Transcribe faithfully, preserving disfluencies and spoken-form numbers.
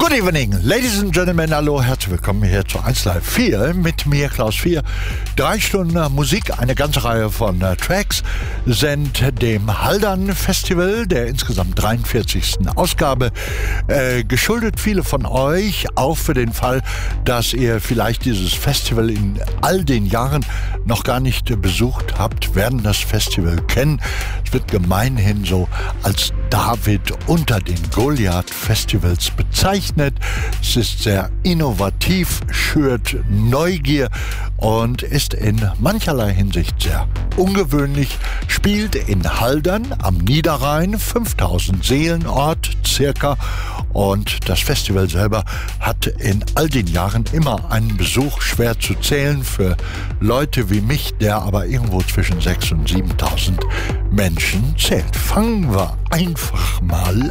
Good evening, ladies and gentlemen, hallo, herzlich willkommen hier zu eins Live vier mit mir, Klaus vier. Drei Stunden Musik, eine ganze Reihe von äh, Tracks sind dem Haldern Festival, der insgesamt dreiundvierzigsten Ausgabe, äh, geschuldet. Viele von euch, auch für den Fall, dass ihr vielleicht dieses Festival in all den Jahren noch gar nicht äh, besucht habt, werden das Festival kennen. Es wird gemeinhin so als David unter den Goliath-Festivals bezeichnet. Es ist sehr innovativ, schürt Neugier und ist in mancherlei Hinsicht sehr ungewöhnlich. Spielt in Haldern am Niederrhein, fünftausend Seelenort circa. Und das Festival selber hat in all den Jahren immer einen Besuch schwer zu zählen für Leute wie mich, der aber irgendwo zwischen sechstausend und siebentausend Menschen zählt. Fangen wir einfach mal